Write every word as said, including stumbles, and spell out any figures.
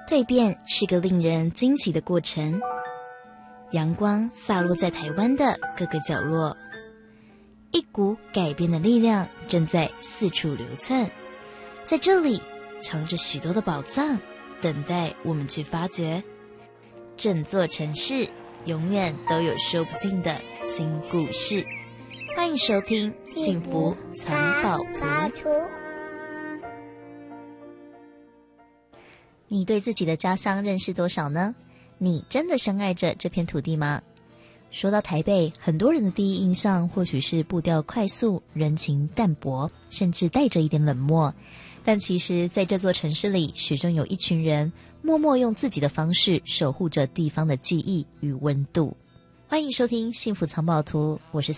蜕变是个令人惊奇的过程，阳光洒落在台湾的各个角落，一股改变的力量正在四处流窜，在这里藏着许多的宝藏，等待我们去发掘。整座城市永远都有说不尽的新故事，欢迎收听《幸福藏宝图》。你对自己的家乡认识多少呢？你真的深爱着这片土地吗？说到台北，很多人的第一印象或许是步调快速，人情淡薄，甚至带着一点冷漠。但其实在这座城市里，始终有一群人默默用自己的方式守护着地方的记忆与温度。欢迎收听《幸福藏宝图》，我是